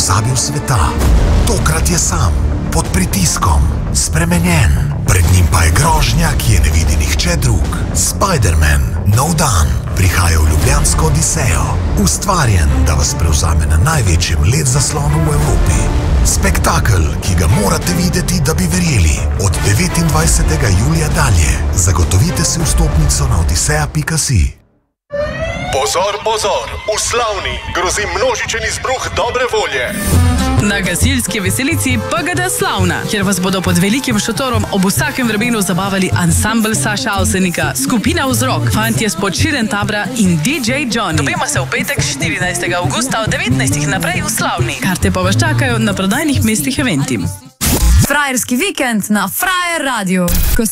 pozabil sveta. Tokrat je sam, pod pritiskom, spremenjen. Pred njim pa je grožnja, ki je ne vidi nihče drug. Spider-Man, nov dan, prihaja v ljubljansko Odisejo. Ustvarjen, da vas prevzame na največjem LED zaslonu v Evropi. Spektakel, ki ga morate videti, da bi verjeli. Od 29. julija dalje. Zagotovite si vstopnico na odiseja.si. Pozor, pozor! V Slavni grozi množičen izbruh dobre volje. Na gasilski veselici PGD Slavna, kjer vas bodo pod velikim šotorom ob vsakem vrebenu zabavali ansambl Saša Avsenika, skupina Vzrok, fantje spod Širen Tabra in DJ Johnny. Dobimo se v petek 14. avgusta od 19. naprej v Slavni. Karte pa vas čakajo na prodajnih mestih Eventim. Frajerski vikend na Frajer Radio.